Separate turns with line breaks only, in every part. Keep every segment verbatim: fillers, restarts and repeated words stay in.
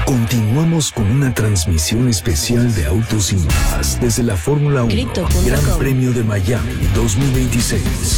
Continuamos con una transmisión especial de Autos y Más desde la Fórmula uno Gran Premio de Miami dos mil veintiséis.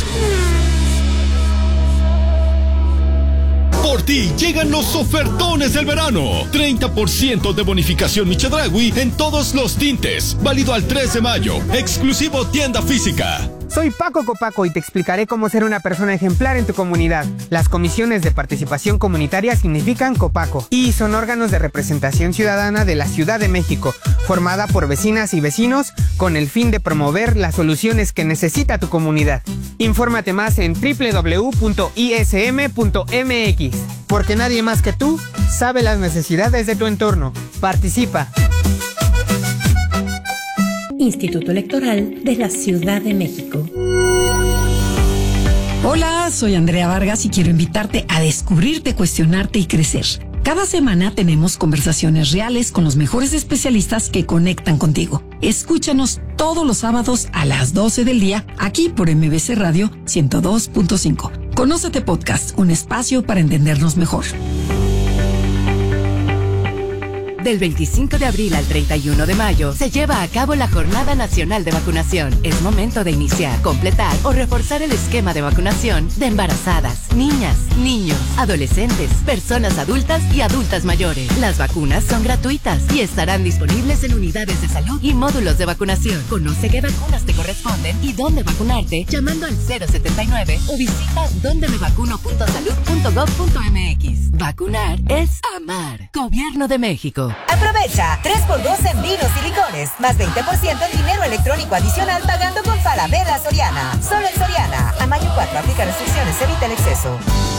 Por ti llegan los ofertones del verano. treinta por ciento de bonificación Chedraui en todos los tintes. Válido al tres de mayo. Exclusivo tienda física.
Soy Paco Copaco y te explicaré cómo ser una persona ejemplar en tu comunidad. Las comisiones de participación comunitaria significan Copaco y son órganos de representación ciudadana de la Ciudad de México, formada por vecinas y vecinos con el fin de promover las soluciones que necesita tu comunidad. Infórmate más en doble u doble u doble u punto i s m punto m x, porque nadie más que tú sabe las necesidades de tu entorno. Participa.
Instituto Electoral de la Ciudad de México.
Hola, soy Andrea Vargas y quiero invitarte a descubrirte, cuestionarte y crecer. Cada semana tenemos conversaciones reales con los mejores especialistas que conectan contigo. Escúchanos todos los sábados a las doce del día, aquí por M B C Radio ciento dos punto cinco. Conócete Podcast, un espacio para entendernos mejor.
Del veinticinco de abril al treinta y uno de mayo se lleva a cabo la Jornada Nacional de Vacunación. Es momento de iniciar, completar o reforzar el esquema de vacunación de embarazadas, niñas, niños, adolescentes, personas adultas y adultas mayores. Las vacunas son gratuitas y estarán disponibles en unidades de salud y módulos de vacunación. Conoce qué vacunas te corresponden y dónde vacunarte llamando al cero setenta y nueve o visita donde me vacuno punto salud punto gov punto m x. Vacunar es amar. Gobierno de México.
Aprovecha tres por dos en vinos y licores, más veinte por ciento en dinero electrónico adicional pagando con Falabella Soriana. Solo en Soriana. A mayo cuatro, aplica restricciones, evita el exceso.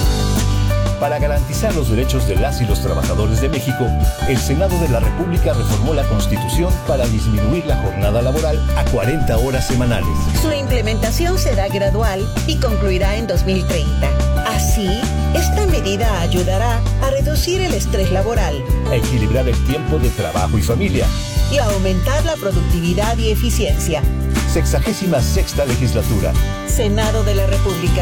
Para garantizar los derechos de las y los trabajadores de México, el Senado de la República reformó la Constitución para disminuir la jornada laboral a cuarenta horas semanales.
Su implementación será gradual y concluirá en dos mil treinta. Así, esta medida ayudará a reducir el estrés laboral,
a equilibrar el tiempo de trabajo y familia
y a aumentar la productividad y eficiencia.
Sexagésima sexta legislatura.
Senado de la República.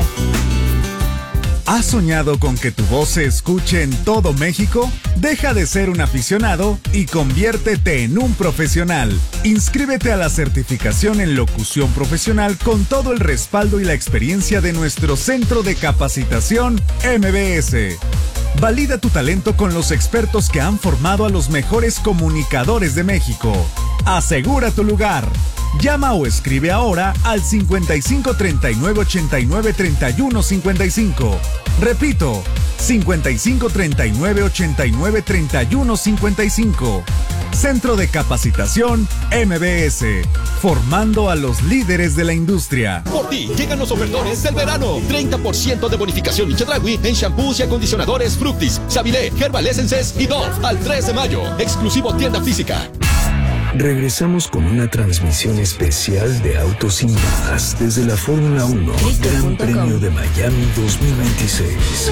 ¿Has soñado con que tu voz se escuche en todo México? Deja de ser un aficionado y conviértete en un profesional. Inscríbete a la certificación en locución profesional con todo el respaldo y la experiencia de nuestro Centro de Capacitación M B S. Valida tu talento con los expertos que han formado a los mejores comunicadores de México. Asegura tu lugar. Llama o escribe ahora al cincuenta y cinco treinta y nueve ochenta y nueve treinta y uno cincuenta y cinco. Repito, cincuenta y cinco treinta y nueve ochenta y nueve treinta y uno cincuenta y cinco. Centro de Capacitación M B S, formando a los líderes de la industria.
Por ti llegan los ofertones del verano. treinta por ciento de bonificación Chedraui en shampoos y acondicionadores Fructis, Sabilé, Herbal Essences y Dove al tres de mayo. Exclusivo tienda física.
Regresamos con una transmisión especial de Autos y Más desde la Fórmula uno Gran Premio de Miami dos mil veintiséis.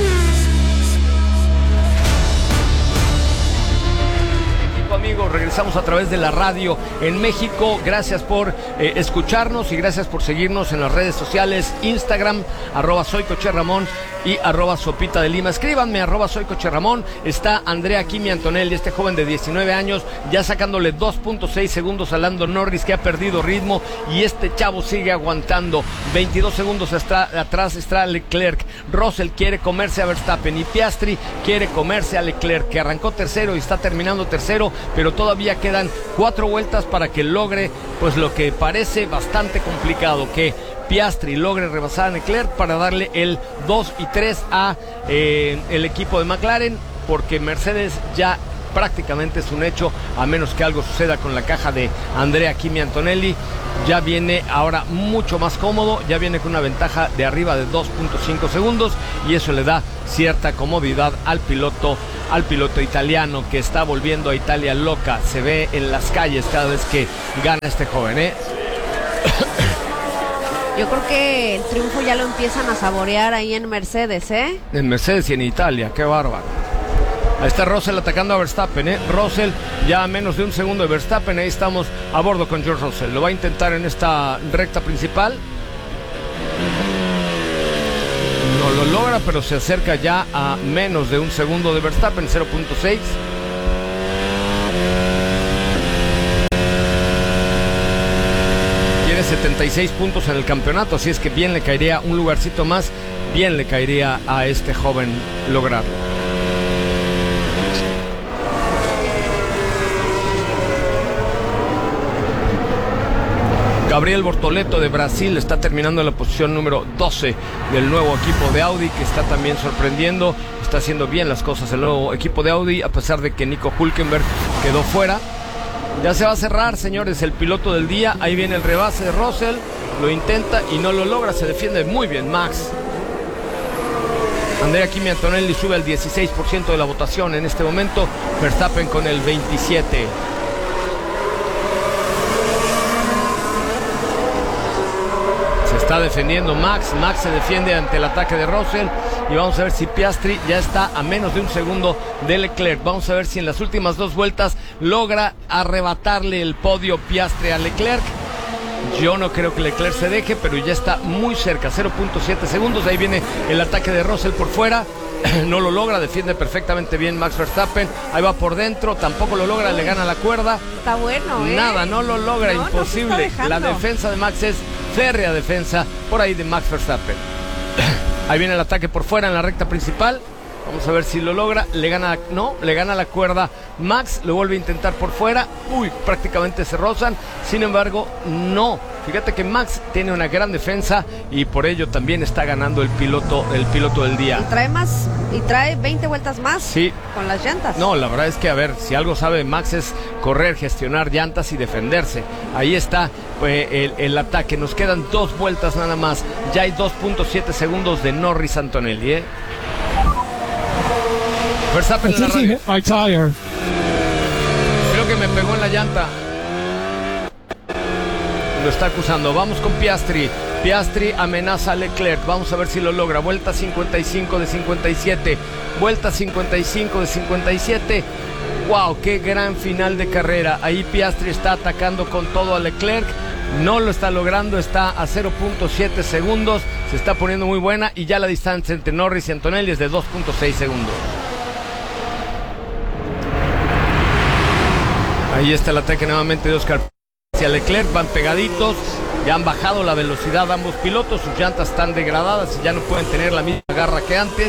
Amigos, regresamos a través de la radio en México. Gracias por eh, escucharnos y gracias por seguirnos en las redes sociales, Instagram, arroba soy Coche Ramón y arroba Sopita de Lima. Escríbanme, arroba soy Coche Ramón. Está Andrea Kimi Antonelli, este joven de diecinueve años, ya sacándole dos punto seis segundos a Lando Norris, que ha perdido ritmo, y este chavo sigue aguantando. veintidós segundos está, atrás está Leclerc. Russell quiere comerse a Verstappen y Piastri quiere comerse a Leclerc, que arrancó tercero y está terminando tercero, pero todavía quedan cuatro vueltas para que logre pues lo que parece bastante complicado, que Piastri logre rebasar a Leclerc para darle el dos y tres a eh, el equipo de McLaren, porque Mercedes ya prácticamente es un hecho, a menos que algo suceda con la caja de Andrea Kimi Antonelli. Ya viene ahora mucho más cómodo, ya viene con una ventaja de arriba de dos punto cinco segundos, y eso le da cierta comodidad al piloto, al piloto italiano, que está volviendo a Italia loca. Se ve en las calles cada vez que gana este joven, ¿eh?
Yo creo que el triunfo ya lo empiezan a saborear ahí en Mercedes, ¿eh?
En Mercedes y en Italia, qué bárbaro. Ahí está Russell atacando a Verstappen, ¿eh? Russell ya a menos de un segundo de Verstappen. Ahí estamos a bordo con George Russell. Lo va a intentar en esta recta principal. No lo logra, pero se acerca ya a menos de un segundo de Verstappen, cero punto seis. setenta y seis puntos en el campeonato, así es que bien le caería un lugarcito más, bien le caería a este joven lograrlo. Gabriel Bortoleto de Brasil está terminando en la posición número doce del nuevo equipo de Audi, que está también sorprendiendo, está haciendo bien las cosas el nuevo equipo de Audi, a pesar de que Nico Hülkenberg quedó fuera. Ya se va a cerrar, señores, el piloto del día. Ahí viene el rebase de Russell, lo intenta y no lo logra, se defiende muy bien Max. Andrea Kimi Antonelli sube al dieciséis por ciento de la votación en este momento, Verstappen con el veintisiete por ciento. Está defendiendo Max, Max se defiende ante el ataque de Russell y vamos a ver si Piastri ya está a menos de un segundo de Leclerc. Vamos a ver si en las últimas dos vueltas logra arrebatarle el podio Piastri a Leclerc. Yo no creo que Leclerc se deje, pero ya está muy cerca, cero punto siete segundos. Ahí viene el ataque de Russell por fuera. No lo logra, defiende perfectamente bien Max Verstappen. Ahí va por dentro, tampoco lo logra, le gana la cuerda.
Está bueno, ¿eh?
Nada, no lo logra,
no,
imposible.
No
la defensa de Max es férrea defensa por ahí de Max Verstappen. Ahí viene el ataque por fuera en la recta principal. Vamos a ver si lo logra. Le gana, no, le gana la cuerda Max, lo vuelve a intentar por fuera. Uy, prácticamente se rozan. Sin embargo, no. Fíjate que Max tiene una gran defensa y por ello también está ganando el piloto, el piloto del día.
Y trae más, y trae veinte vueltas más
sí.
con las llantas.
No, la verdad es que, a ver, si algo sabe Max es correr, gestionar llantas y defenderse. Ahí está pues, el, el ataque. Nos quedan dos vueltas nada más. Ya hay dos punto siete segundos de Norris Antonelli, ¿eh? Verstappen en la radio. Creo que me pegó en la llanta. Lo está acusando. Vamos con Piastri. Piastri amenaza a Leclerc. Vamos a ver si lo logra. Vuelta cincuenta y cinco de cincuenta y siete. Vuelta cincuenta y cinco de cincuenta y siete. Wow, qué gran final de carrera. Ahí Piastri está atacando con todo a Leclerc. No lo está logrando, está a cero punto siete segundos. Se está poniendo muy buena y ya la distancia entre Norris y Antonelli es de dos punto seis segundos. Ahí está el ataque nuevamente de Oscar hacia Leclerc, van pegaditos, ya han bajado la velocidad ambos pilotos, sus llantas están degradadas y ya no pueden tener la misma garra que antes.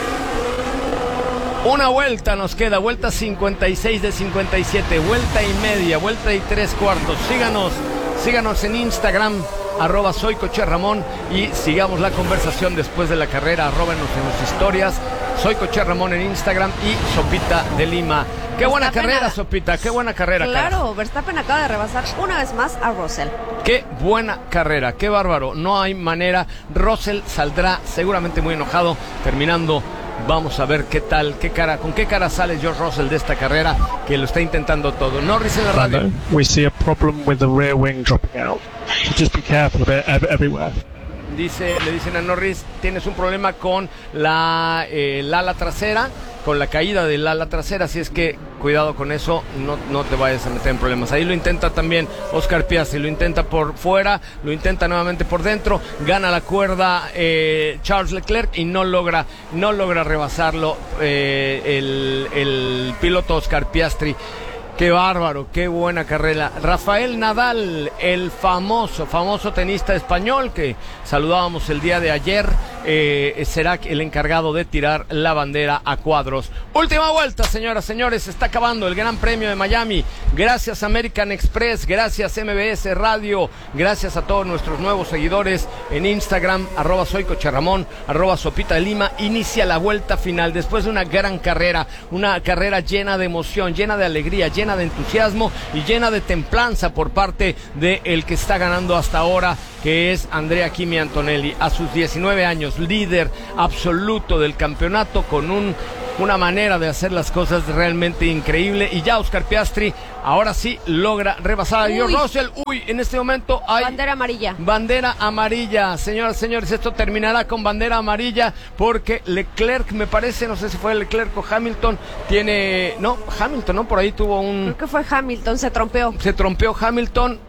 Una vuelta nos queda, vuelta cincuenta y seis de cincuenta y siete, vuelta y media, vuelta y tres cuartos. Síganos, síganos en Instagram, arroba soy Coche Ramón y sigamos la conversación después de la carrera, arróbenos en sus historias. Soy Coche Ramón en Instagram y Sopita de Lima. Qué buena Verstappen carrera, a... Sopita, qué buena carrera.
Claro,
cara.
Verstappen acaba de rebasar una vez más a Russell.
Qué buena carrera, qué bárbaro. No hay manera. Russell saldrá seguramente muy enojado terminando. Vamos a ver qué tal, qué cara, con qué cara sale George Russell de esta carrera, que lo está intentando todo. Norris en la radio.
We see a problem with the rear wing dropping out. Just be careful of it everywhere.
Dice, le dicen a Norris, tienes un problema con la eh, el ala trasera, con la caída del ala trasera, así es que cuidado con eso, no, no te vayas a meter en problemas. Ahí lo intenta también Oscar Piastri, lo intenta por fuera, lo intenta nuevamente por dentro, gana la cuerda eh, Charles Leclerc y no logra, no logra rebasarlo eh, el, el piloto Oscar Piastri. Qué bárbaro, qué buena carrera. Rafael Nadal, el famoso, famoso tenista español que saludábamos el día de ayer, eh, será el encargado de tirar la bandera a cuadros. Última vuelta, señoras, señores, se está acabando el Gran Premio de Miami. Gracias American Express, gracias M B S Radio, gracias a todos nuestros nuevos seguidores en Instagram, arroba soy Coche Ramón, arroba Sopita de Lima. Inicia la vuelta final después de una gran carrera, una carrera llena de emoción, llena de alegría, llena de entusiasmo y llena de templanza por parte de el que está ganando hasta ahora, que es Andrea Kimi Antonelli, a sus diecinueve años, líder absoluto del campeonato, con un una manera de hacer las cosas realmente increíble. Y ya Oscar Piastri ahora sí logra rebasar a George Russell. Uy, en este momento hay
bandera amarilla.
Bandera amarilla, señoras y señores, esto terminará con bandera amarilla porque Leclerc, me parece, no sé si fue Leclerc o Hamilton, tiene, no, Hamilton, ¿no? Por ahí tuvo un...
Creo que fue Hamilton, se trompeó.
Se trompeó Hamilton.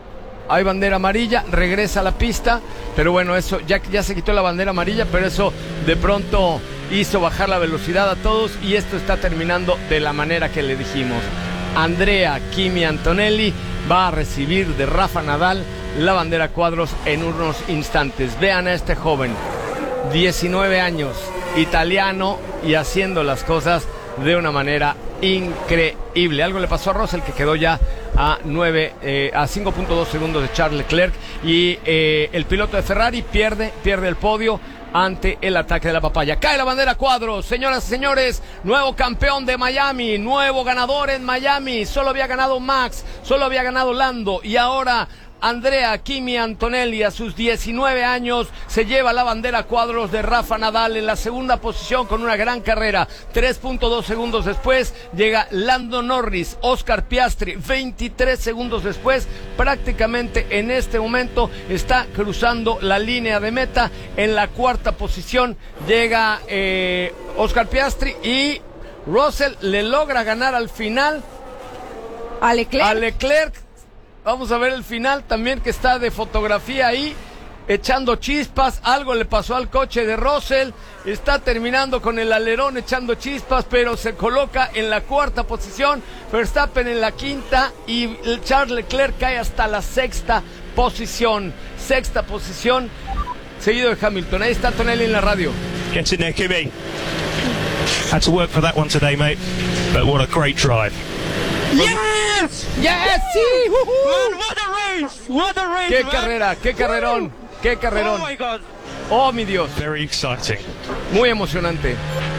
Hay bandera amarilla, regresa a la pista, pero bueno, eso ya, ya se quitó la bandera amarilla, pero eso de pronto hizo bajar la velocidad a todos y esto está terminando de la manera que le dijimos. Andrea Kimi Antonelli va a recibir de Rafa Nadal la bandera a cuadros en unos instantes. Vean a este joven, diecinueve años, italiano y haciendo las cosas de una manera increíble. Algo le pasó a Russell, que quedó ya a nueve, eh, a cinco punto dos segundos de Charles Leclerc, y eh, el piloto de Ferrari pierde, pierde el podio ante el ataque de la papaya. Cae la bandera a cuadros, señoras y señores, nuevo campeón de Miami, nuevo ganador en Miami. Solo había ganado Max, solo había ganado Lando, y ahora Andrea Kimi Antonelli, a sus diecinueve años, se lleva la bandera a cuadros de Rafa Nadal en la segunda posición con una gran carrera. tres punto dos segundos después llega Lando Norris, Oscar Piastri veintitrés segundos después. Prácticamente en este momento está cruzando la línea de meta. En la cuarta posición llega eh, Oscar Piastri, y Russell le logra ganar al final
a Leclerc.
A Leclerc. Vamos a ver el final también, que está de fotografía ahí, echando chispas. Algo le pasó al coche de Russell, está terminando con el alerón echando chispas, pero se coloca en la cuarta posición. Verstappen en la quinta, y Charles Leclerc cae hasta la sexta posición. Sexta posición, seguido de Hamilton. Ahí está Tonelli en la radio.
Get in there, Kimi. Had to work for that one today, mate. But what a great drive.
Yes, yes, sí.
Uh-huh. What a race, what a race.
Qué
man.
carrera, qué carrerón, qué carrerón.
Oh my God.
Oh, mi Dios.
Very exciting.
Muy emocionante.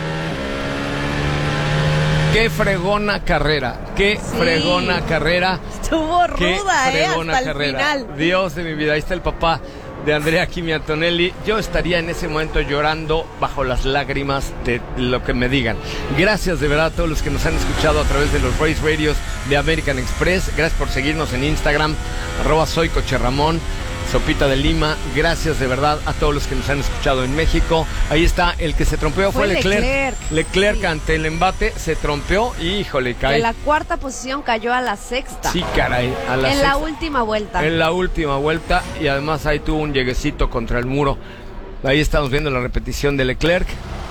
Qué fregona carrera, qué sí. fregona carrera.
Estuvo ruda,
qué fregona
eh, hasta
carrera.
el final.
Dios de mi vida, ahí está el papá de Andrea Kimi Antonelli. Yo estaría en ese momento llorando bajo las lágrimas de lo que me digan. Gracias de verdad a todos los que nos han escuchado a través de los Race Radios de American Express. Gracias por seguirnos en Instagram, arroba soy Coche Ramón, Sopita de Lima. Gracias de verdad a todos los que nos han escuchado en México. Ahí está, el que se trompeó fue, fue Leclerc. Leclerc, Leclerc sí. Ante el embate se trompeó y híjole, cae.
De la cuarta posición cayó a la sexta.
Sí, caray, a la
En
sexta.
la última vuelta.
En la última vuelta, y además ahí tuvo un lleguecito contra el muro. Ahí estamos viendo la repetición de Leclerc.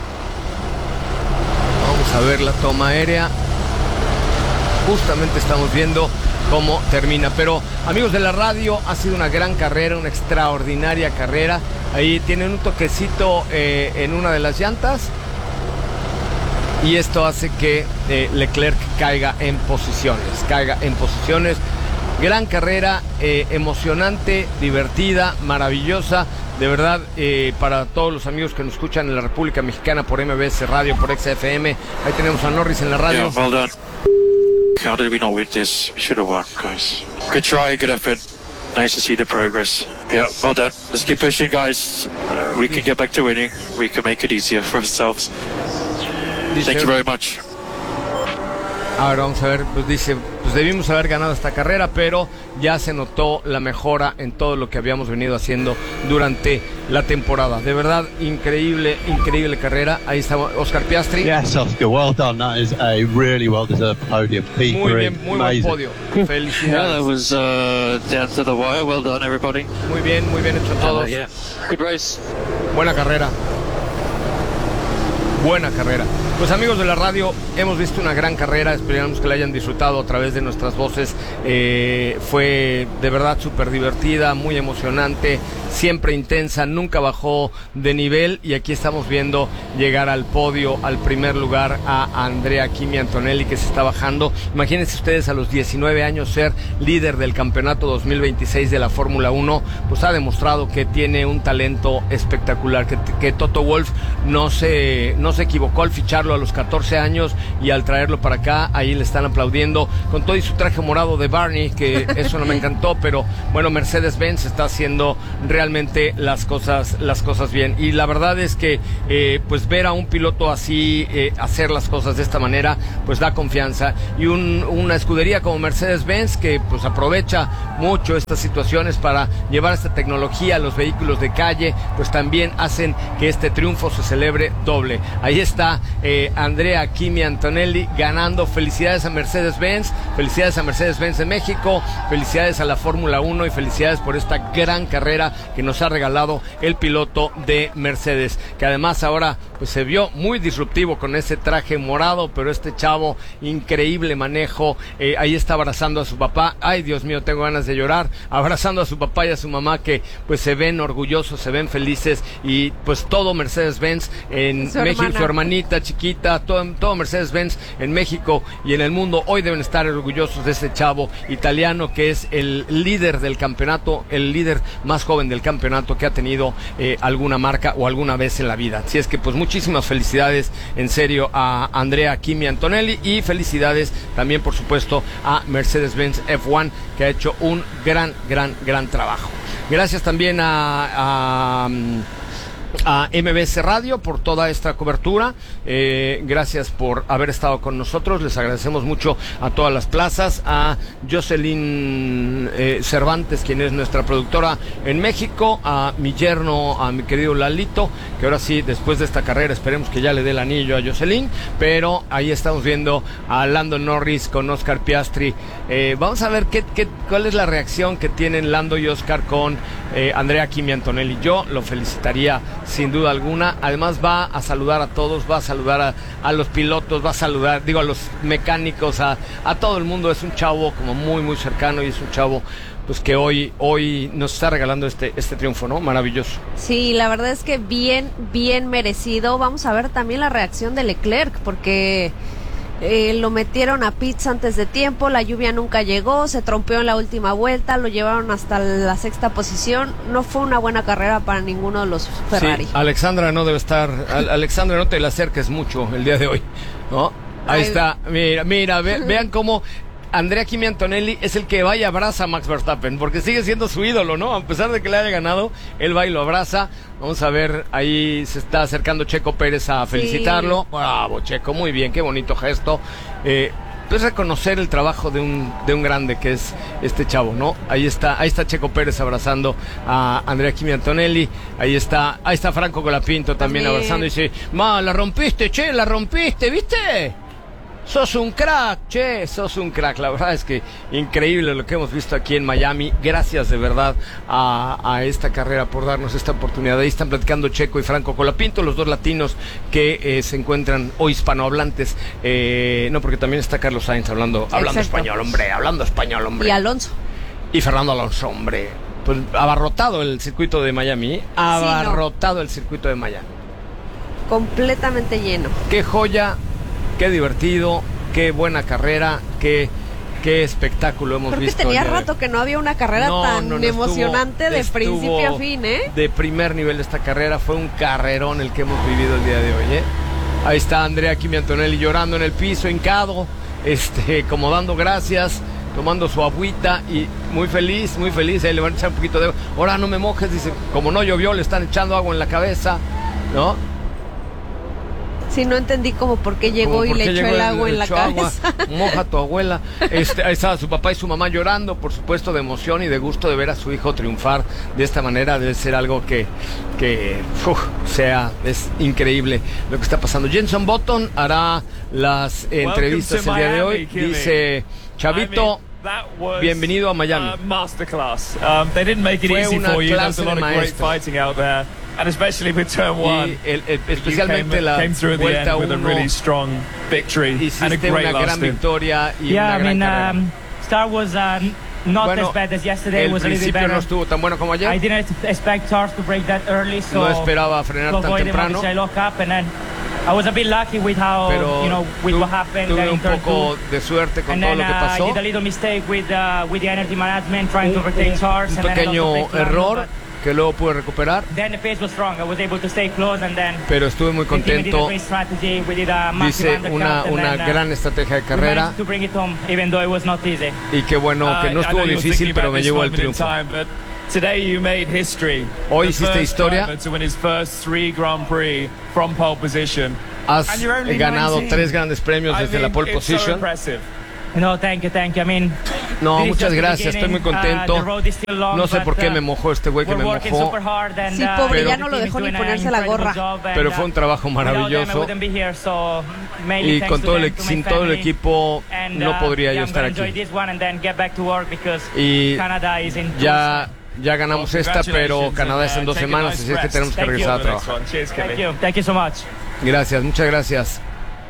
Vamos a ver la toma aérea. Justamente estamos viendo cómo termina. Pero amigos de la radio, ha sido una gran carrera, una extraordinaria carrera. Ahí tienen un toquecito eh, en una de las llantas, y esto hace que eh, Leclerc caiga en posiciones, caiga en posiciones. Gran carrera, eh, emocionante, divertida, maravillosa. De verdad, eh, para todos los amigos que nos escuchan en la República Mexicana por M B S Radio, por X F M, ahí tenemos a Norris en la radio.
Yeah, well done. How did we not win this? We should have won, guys. Good try, good effort. Nice to see the progress. Yeah, well done. Let's keep pushing, guys. Uh, we can get back to winning. We can make it easier for ourselves. Thank you very much.
Ahora vamos a ver, pues dice, pues debimos haber ganado esta carrera, pero ya se notó la mejora en todo lo que habíamos venido haciendo durante la temporada. De verdad, increíble, increíble carrera. Ahí está Oscar Piastri.
Yes, Oscar, well done. That is a really well-deserved podium. P three,
muy bien, muy
amazing.
buen podio. Felicidades.
Yeah, that was uh, down to the wire. Well done, everybody.
Muy bien, muy bien hecho todos.
Uh, yeah. Good race.
Buena carrera. Buena carrera. Pues amigos de la radio, hemos visto una gran carrera, esperamos que la hayan disfrutado a través de nuestras voces. Eh, fue de verdad súper divertida, muy emocionante, siempre intensa, nunca bajó de nivel, y aquí estamos viendo llegar al podio, al primer lugar, a Andrea Kimi Antonelli, que se está bajando. Imagínense ustedes, a los diecinueve años ser líder del campeonato dos mil veintiséis de la Fórmula uno, pues ha demostrado que tiene un talento espectacular, que, que Toto Wolff no se, no se equivocó al ficharlo a los catorce años, y al traerlo para acá, ahí le están aplaudiendo con todo y su traje morado de Barney, que eso no me encantó, pero bueno, Mercedes-Benz está haciendo realmente las cosas, las cosas bien, y la verdad es que eh, pues ver a un piloto así eh, hacer las cosas de esta manera, pues da confianza, y un, una escudería como Mercedes-Benz, que pues aprovecha mucho estas situaciones para llevar esta tecnología a los vehículos de calle, pues también hacen que este triunfo se celebre doble. Ahí está eh, de Andrea Kimi Antonelli ganando. Felicidades a Mercedes-Benz, felicidades a Mercedes-Benz de México, felicidades a la Fórmula uno y felicidades por esta gran carrera que nos ha regalado el piloto de Mercedes, que además ahora pues se vio muy disruptivo con ese traje morado, pero este chavo, increíble manejo, eh, ahí está abrazando a su papá. Ay, Dios mío, tengo ganas de llorar, abrazando a su papá y a su mamá, que pues se ven orgullosos, se ven felices, y pues todo Mercedes-Benz en
Su
México,
hermana.
su hermanita chiquita, todo, todo Mercedes-Benz en México y en el mundo hoy deben estar orgullosos de ese chavo italiano que es el líder del campeonato, el líder más joven del campeonato que ha tenido eh, alguna marca o alguna vez en la vida. Así es que pues muchísimas felicidades en serio a Andrea Kimi Antonelli, y felicidades también por supuesto a Mercedes-Benz F uno, que ha hecho un gran, gran, gran trabajo. Gracias también a... a a M B S Radio por toda esta cobertura. Eh, gracias por haber estado con nosotros, les agradecemos mucho a todas las plazas, a Jocelyn eh, Cervantes, quien es nuestra productora en México, a mi yerno, a mi querido Lalito, que ahora sí, después de esta carrera esperemos que ya le dé el anillo a Jocelyn, pero ahí estamos viendo a Lando Norris con Oscar Piastri. Eh, vamos a ver qué, qué, cuál es la reacción que tienen Lando y Oscar con eh, Andrea Kimi Antonelli. Yo lo felicitaría sin duda alguna. Además va a saludar a todos, va a saludar a, a los pilotos, va a saludar, digo, a los mecánicos, a, a todo el mundo. Es un chavo como muy, muy cercano, y es un chavo pues que hoy, hoy nos está regalando este, este triunfo, ¿no? Maravilloso.
Sí, la verdad es que bien, bien merecido. Vamos a ver también la reacción de Leclerc, porque Eh, lo metieron a pits antes de tiempo, la lluvia nunca llegó, se trompeó en la última vuelta, lo llevaron hasta la sexta posición. No fue una buena carrera para ninguno de los Ferrari.
Sí, Alexandra no debe estar, Al- Alexandra, no te le acerques mucho el día de hoy, ¿no? Ahí
Ay.
está, mira, mira, ve- vean cómo Andrea Kimi Antonelli es el que va y abraza a Max Verstappen, porque sigue siendo su ídolo, ¿no? A pesar de que le haya ganado, él va y lo abraza. Vamos a ver, ahí se está acercando Checo Pérez a felicitarlo. Sí. Bravo, Checo, muy bien, qué bonito gesto. Eh, pues reconocer el trabajo de un de un grande que es este chavo, ¿no? Ahí está, ahí está Checo Pérez abrazando a Andrea Kimi Antonelli. Ahí está, ahí está Franco Colapinto también, también abrazando y dice, ma, la rompiste, che, la rompiste, ¿viste? Sos un crack, che, sos un crack. La verdad es que increíble lo que hemos visto aquí en Miami. Gracias de verdad a, a esta carrera por darnos esta oportunidad. Ahí están platicando Checo y Franco Colapinto, los dos latinos que eh, se encuentran, o hispanohablantes. Eh, no, porque también está Carlos Sainz hablando, hablando español, hombre, hablando español, hombre.
Y Alonso.
Y Fernando Alonso, hombre. Pues abarrotado el circuito de Miami, ¿eh? Abarrotado sí, no. el circuito de Miami.
Completamente lleno.
Qué joya. Qué divertido, qué buena carrera, qué, qué espectáculo hemos
Creo
visto.
Creo que tenía rato que no había una carrera no, tan no, no, emocionante estuvo, de estuvo principio a fin, ¿eh?
De primer nivel esta carrera, fue un carrerón el que hemos vivido el día de hoy, ¿eh? Ahí está Andrea Kimi Antonelli llorando en el piso, hincado, este, como dando gracias, tomando su agüita y muy feliz, muy feliz. Ahí le van a echar un poquito de agua. Ahora no me mojes, dice, como no llovió, le están echando agua en la cabeza, ¿no?
Sí, no entendí como por qué llegó
por
y le echó el agua en la cabeza.
Agua, moja a tu abuela. Este, ahí estaba su papá y su mamá llorando, por supuesto, de emoción y de gusto de ver a su hijo triunfar de esta manera. Debe ser algo que, que uf, sea, es increíble lo que está pasando. Jenson Button hará las entrevistas el día de hoy. Dice, Chavito, bienvenido a Miami.
Uh, masterclass. Um, they didn't make it easy for you. There's a lot of great fighting out there. And especially with turn one,
el, el, especialmente
came,
la
came through at the end with a really strong victory and a great
una gran
last
victoria y
yeah,
una
I
gran
mean, um, Start was uh, not
bueno,
as bad as yesterday.
El
was a little bit
principio
better.
no estuvo tan bueno como ayer.
I didn't expect Charles to break that early, so
no esperaba frenar tan temprano.
I lock up and then I was a bit lucky with how,
Pero
you know, with
tu,
what happened.
Tuve
uh,
un poco two. de suerte con
and
todo
then,
lo que pasó.
Uh, I did a little mistake with uh, with the energy management, trying un, to overtake Charles.
Un pequeño error que luego pude recuperar.
Then the pace was strong. I was able to stay close and then
Pero estuve muy contento. Dice una, una
then,
gran estrategia de carrera.
To bring it home, even though it was not easy.
Y qué bueno que no estuvo difícil, pero me llevó el triunfo.
Today you made history.
Hoy hiciste historia.
To win his first three Grand Prix from pole position.
Has ganado tres grandes premios desde la pole position.
No, thank you, thank you. I mean,
no, muchas gracias, estoy muy contento. No sé por qué me mojó este güey que me mojó.
Sí, pobre, ya no lo dejó ni ponerse la gorra.
Pero fue un trabajo maravilloso. Y con todo el, sin todo el equipo no podría yo estar aquí. Y ya, ya ganamos esta, pero Canadá es en dos semanas, así es que tenemos que regresar a trabajar. Gracias, muchas gracias.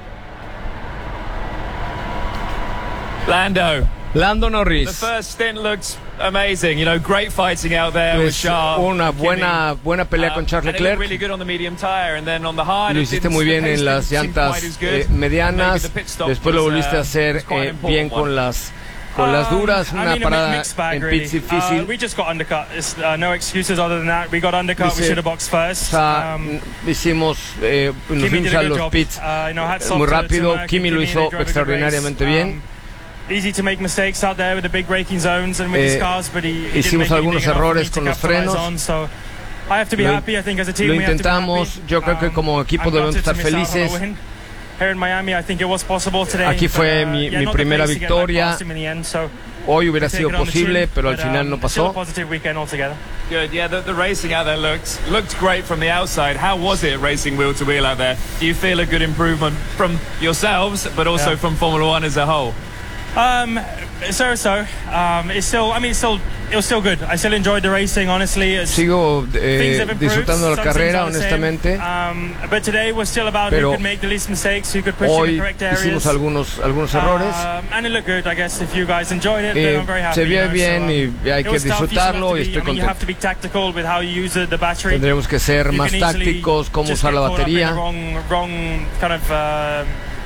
Lando.
Lando Norris.
The first stint looked amazing. You know, great fighting out there with Charles.
Una buena buena pelea con Charles Leclerc.
Really good on the medium tire, and then on the hard,
lo hiciste muy bien en las llantas eh, medianas. Después lo volviste a hacer eh, bien con las con las duras. Una parada en pits difícil.
Uh, we just got undercut. It's, uh, no excuses other than that. We got undercut. Dice, we should have boxed first.
Um, hicimos eh, nos fuimos a los pits uh, you know, muy rápido. To, to Kimi lo hizo extraordinariamente bien.
Easy to make mistakes out there with the big braking zones and with
eh,
his cars, but he, he
hicimos algunos errores con los frenos.
On, so I have to be
lo,
happy. I think as a team
lo
we
intentamos.
Have to be
Yo creo que como equipo
um,
debemos estar felices.
Here in Miami, I think it was possible today,
Aquí fue
but, uh,
mi,
yeah,
mi primera victoria.
End, so
Hoy hubiera sido posible,
chin,
pero al
but,
final
um,
no pasó.
Good, yeah, the, the racing out there looked looked great from the outside. How was it racing wheel to wheel out there? Do you feel a good improvement from yourselves, but also yeah. from Formula One as a whole?
Um, so so. Um, it's still. I mean, it's still. It was still good. I still enjoyed the racing. Honestly, it's,
sigo eh, disfrutando la carrera, honestamente.
Um, but today was still about
Pero
who could make the least mistakes, who could push in the correct areas.
Hicimos algunos algunos errores.
Um, and it looked good. I guess if you guys enjoyed it, then
eh,
I'm very happy.
Se ve
you know,
bien
so, um,
y hay que disfrutarlo y estoy contento.
You have to be tactical with how you use the battery.
Tendremos que ser más tácticos, cómo usar la batería.
Wrong, wrong kind of. Uh,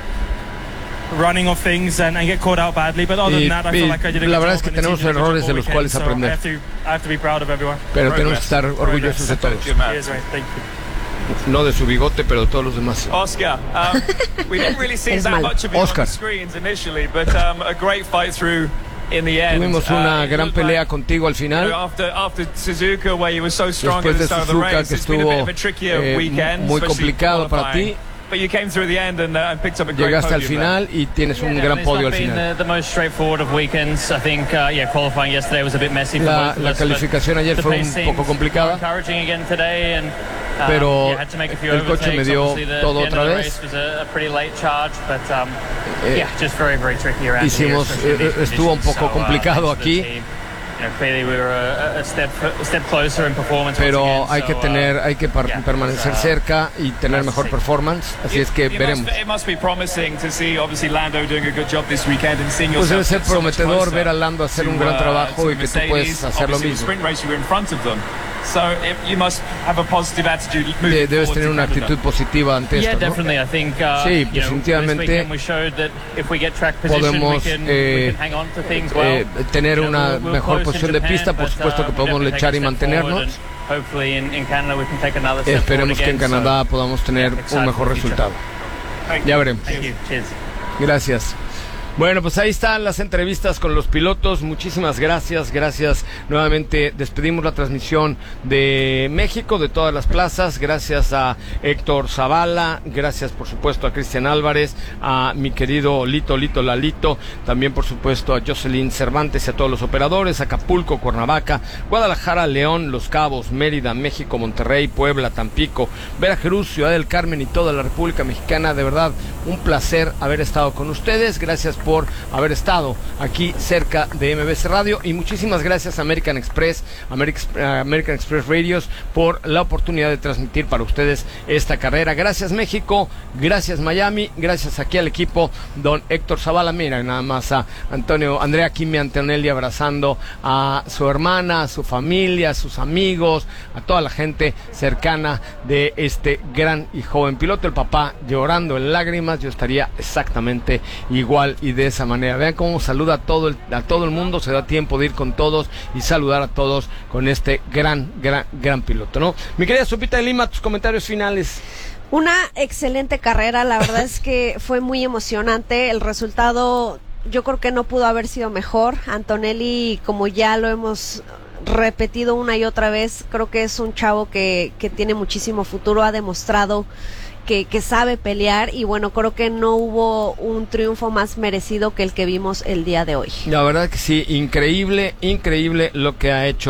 running of things and, and get caught out badly, but other
y,
than that I feel like I did a
la verdad es que tenemos errores de los cuales
so
aprender.
I have to, I have to be proud of everyone.
Pero Progress. Tenemos que estar orgullosos de todos.
Yes, right. Thank you.
No de su bigote, pero de todos los demás.
Oscar, um, we didn't really see that much of it
Oscar.
on the screens initially, but um, a great fight through in the end.
Tuvimos una
uh,
gran pelea
like,
contigo al final.
You know, after, after Suzuka, where you were so strong
Después
at the
de
start of the
Suzuka,
race,
que
it's been a bit of
estuvo
a trickier
eh,
weekend,
muy complicado para ti.
But you came through the end and, uh, and picked up a great
Llegaste al
podium
final
there.
y tienes un gran podio al final.
The, the most straightforward of weekends. I think, uh, yeah, qualifying yesterday was a bit messy for
La,
both of
la
us,
calificación ayer fue un poco complicada.
Encouraging again today and, um,
pero
yeah, had to make a few
el coche me dio
the,
todo
the
otra vez.
Was a, a pretty late charge, but, um,
eh,
yeah, just very, very tricky around
hicimos,
here,
eh, estuvo un poco
so,
complicado
uh,
aquí.
You know, clearly we were a, a, step, a step closer in performance.
Pero
again,
hay
so,
que tener,
uh,
hay que par-
yeah,
permanecer
uh,
cerca y tener mejor performance. Así es que
it
veremos.
Must, it must be promising to see, obviously, Lando doing a good job this weekend and seeing
pues debe
yourself
ser prometedor ver a Lando hacer un gran trabajo y que tú puedes hacer lo mismo.
So it, you must have a positive attitude moving
De, debes tener una
Canada.
actitud positiva ante
yeah,
esto, ¿no?
definitely. I think, uh,
sí,
you
definitivamente podemos eh, eh, tener una mejor posición de pista. Por supuesto que podemos lechar y mantenernos. Esperemos que en Canadá podamos tener un mejor resultado. Ya veremos. Gracias. Bueno, pues ahí están las entrevistas con los pilotos. Muchísimas gracias, gracias nuevamente. Despedimos la transmisión de México, de todas las plazas. Gracias a Héctor Zavala, gracias por supuesto a Cristian Álvarez, a mi querido Lito, Lito Lalito, también por supuesto a Jocelyn Cervantes y a todos los operadores, Acapulco, Cuernavaca, Guadalajara, León, Los Cabos, Mérida, México, Monterrey, Puebla, Tampico, Veracruz, Ciudad del Carmen y toda la República Mexicana. De verdad, un placer haber estado con ustedes. Gracias por haber estado aquí cerca de M B C Radio y muchísimas gracias a American Express, American Express Radios por la oportunidad de transmitir para ustedes esta carrera. Gracias México, gracias Miami, gracias aquí al equipo, don Héctor Zavala. Mira nada más a Antonio, Andrea Kimi Antonelli abrazando a su hermana, a su familia, a sus amigos, a toda la gente cercana de este gran y joven piloto. El papá llorando en lágrimas, yo estaría exactamente igual y de esa manera. Vean cómo saluda a todo el, a todo el mundo, se da tiempo de ir con todos y saludar a todos con este gran, gran, gran piloto, ¿no? Mi querida Sopita de Lima, tus comentarios finales.
Una excelente carrera, la verdad es que fue muy emocionante. El resultado yo creo que no pudo haber sido mejor. Antonelli, como ya lo hemos repetido una y otra vez, creo que es un chavo que, que tiene muchísimo futuro, ha demostrado que, que sabe pelear, y bueno, creo que no hubo un triunfo más merecido que el que vimos el día de hoy.
La verdad que sí, increíble, increíble lo que ha hecho